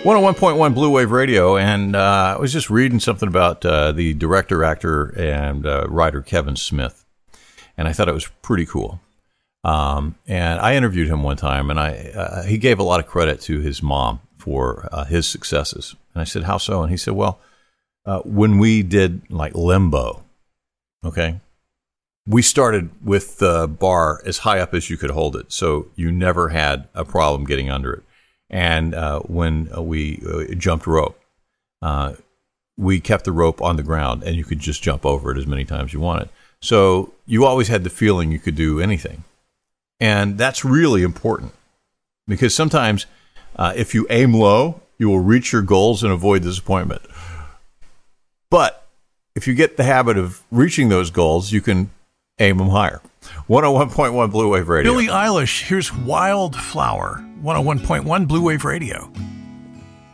101.1 Blue Wave Radio, and I was just reading something about the director, actor, and writer Kevin Smith, and I thought it was pretty cool. And I interviewed him one time, and he gave a lot of credit to his mom for his successes. And I said, how so? And he said, well, when we did like Limbo, okay, we started with the bar as high up as you could hold it, so you never had a problem getting under it. And when we jumped rope, we kept the rope on the ground, and you could just jump over it as many times as you wanted. So you always had the feeling you could do anything. And that's really important, because sometimes if you aim low, you will reach your goals and avoid disappointment. But if you get the habit of reaching those goals, you can aim them higher. 101.1 Blue Wave Radio. Billie Eilish, here's Wildflower. 101.1 Blue Wave Radio.